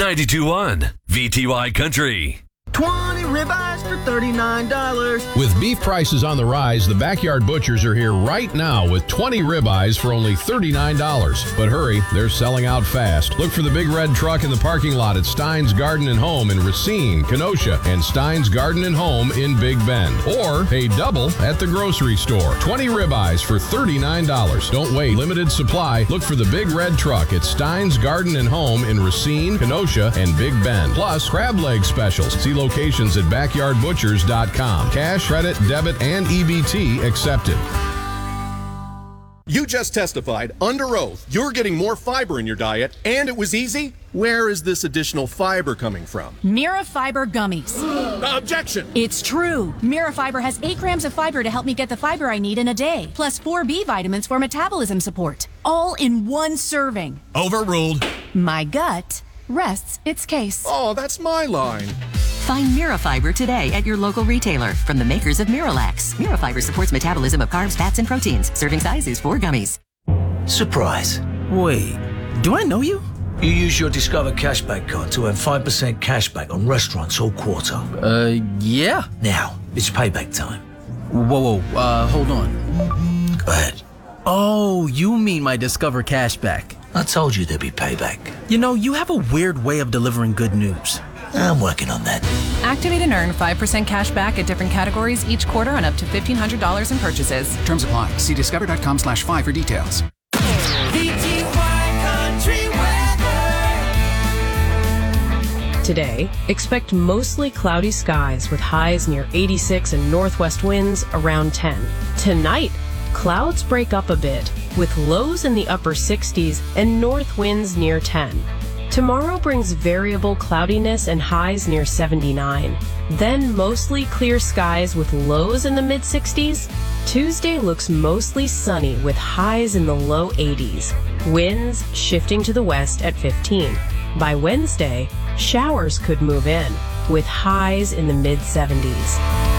92.1 VTY Country. 20 ribeyes for $39. With beef prices on the rise, the Backyard Butchers are here right now with 20 ribeyes for only $39. But hurry, they're selling out fast. Look for the big red truck in the parking lot at Stein's Garden and Home in Racine, Kenosha, and Stein's Garden and Home in Big Bend. Or pay double at the grocery store. 20 ribeyes for $39. Don't wait. Limited supply. Look for the big red truck at Stein's Garden and Home in Racine, Kenosha, and Big Bend. Plus, crab leg specials. See locations at backyardbutchers.com. Cash, credit, debit, and EBT accepted. You just testified under oath you're getting more fiber in your diet, and it was easy? Where is this additional fiber coming from? Mira Fiber Gummies. Objection! It's true. Mira Fiber has 8 grams of fiber to help me get the fiber I need in a day, plus 4 B vitamins for metabolism support. All in one serving. Overruled. My gut rests its case. Oh, that's my line. Find Mirafiber today at your local retailer from the makers of Miralax. Mirafiber supports metabolism of carbs, fats, and proteins. Serving size is 4 gummies. Surprise. Wait, do I know you? You use your Discover Cashback card to earn 5% cashback on restaurants all quarter. Yeah. Now, it's payback time. Whoa, hold on. Go ahead. Oh, you mean my Discover Cashback. I told you there'd be payback. You know, you have a weird way of delivering good news. I'm working on that. Activate and earn 5% cash back at different categories each quarter on up to $1,500 in purchases. Terms apply. See discover.com/5 for details. Today, expect mostly cloudy skies with highs near 86 and northwest winds around 10. Tonight, clouds break up a bit with lows in the upper 60s and north winds near 10. Tomorrow brings variable cloudiness and highs near 79. Then mostly clear skies with lows in the mid-60s. Tuesday looks mostly sunny with highs in the low 80s. Winds shifting to the west at 15. By Wednesday, showers could move in with highs in the mid-70s.